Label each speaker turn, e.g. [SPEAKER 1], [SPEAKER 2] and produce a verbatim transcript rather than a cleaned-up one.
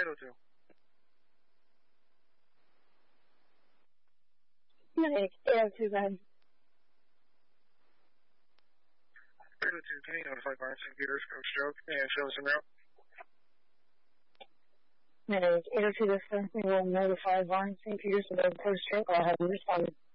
[SPEAKER 1] eight oh two.
[SPEAKER 2] Medic, eight oh two, guys.
[SPEAKER 1] eight oh two, can you notify Barnes Saint Peter's Coach Stroke and show us en route?
[SPEAKER 2] Medic, eight oh two, this is we will notify Barnes Saint Peter's about Coach Stroke. I'll have you respond.